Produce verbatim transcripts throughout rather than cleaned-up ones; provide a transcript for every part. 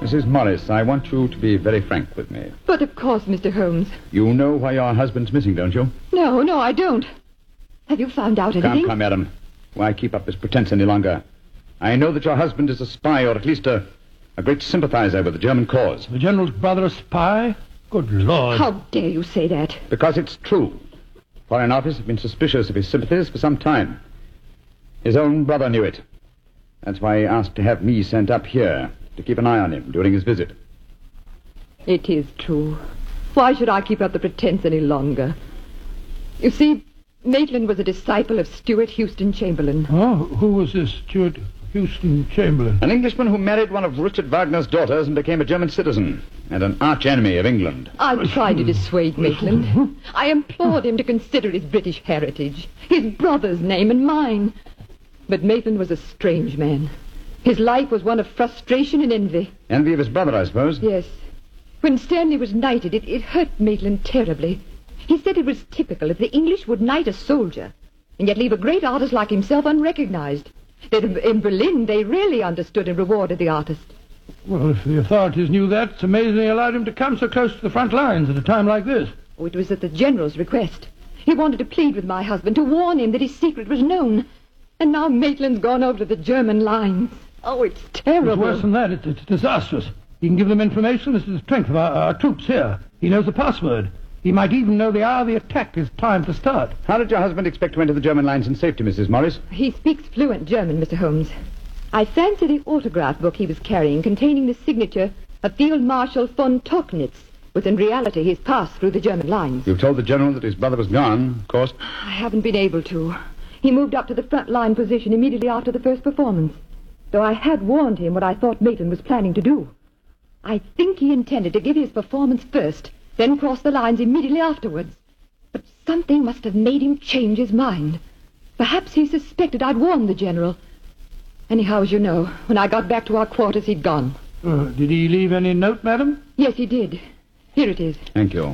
Missus Morris, I want you to be very frank with me. But of course, Mister Holmes. You know why your husband's missing, don't you? No, no, I don't. Have you found out anything? Come, come, madam. Why keep up this pretense any longer? I know that your husband is a spy, or at least a, a great sympathizer with the German cause. The General's brother a spy? Good Lord. How dare you say that? Because it's true. Foreign Office have been suspicious of his sympathies for some time. His own brother knew it. That's why he asked to have me sent up here to keep an eye on him during his visit. It is true. Why should I keep up the pretense any longer? You see, Maitland was a disciple of Stuart Houston Chamberlain. Oh, who was this Stuart Houston Chamberlain? An Englishman who married one of Richard Wagner's daughters and became a German citizen, and an arch-enemy of England. I tried to dissuade Maitland. I implored him to consider his British heritage, his brother's name and mine. But Maitland was a strange man. His life was one of frustration and envy. Envy of his brother, I suppose? Yes. When Stanley was knighted, it, it hurt Maitland terribly. He said it was typical if the English would knight a soldier, and yet leave a great artist like himself unrecognized. That in Berlin, they really understood and rewarded the artist. Well, if the authorities knew that, it's amazing they allowed him to come so close to the front lines at a time like this. Oh, it was at the General's request. He wanted to plead with my husband, to warn him that his secret was known. And now Maitland's gone over to the German lines. Oh, it's terrible. It's worse than that. It's, it's disastrous. He can give them information as to the strength of our, our troops here. He knows the password. He might even know the hour the attack is timed to start. How did your husband expect to enter the German lines in safety, Missus Morris? He speaks fluent German, Mister Holmes. I fancy the autograph book he was carrying, containing the signature of Field Marshal von Tauchnitz, was in reality his pass through the German lines. You've told the General that his brother was gone, of course. I haven't been able to. He moved up to the front line position immediately after the first performance, though I had warned him what I thought Maitland was planning to do. I think he intended to give his performance first, then cross the lines immediately afterwards. But something must have made him change his mind. Perhaps he suspected I'd warned the General. Anyhow, as you know, when I got back to our quarters, he'd gone. Uh, did he leave any note, madam? Yes, he did. Here it is. Thank you.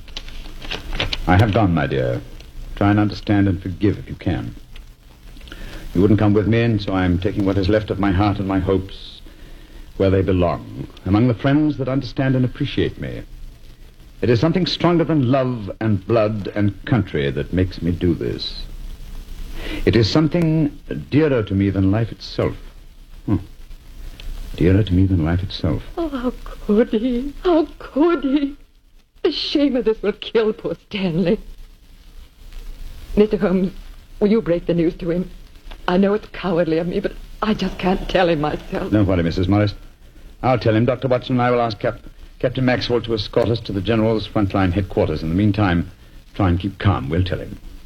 I have gone, my dear. Try and understand and forgive if you can. You wouldn't come with me, and so I'm taking what is left of my heart and my hopes where they belong, among the friends that understand and appreciate me. It is something stronger than love and blood and country that makes me do this. It is something dearer to me than life itself. Hmm. Dearer to me than life itself. Oh, how could he? How could he? The shame of this will kill poor Stanley. Mister Holmes, will you break the news to him? I know it's cowardly of me, but I just can't tell him myself. Don't worry, Missus Morris. I'll tell him. Doctor Watson and I will ask Cap- Captain Maxwell to escort us to the General's frontline headquarters. In the meantime, try and keep calm. We'll tell him.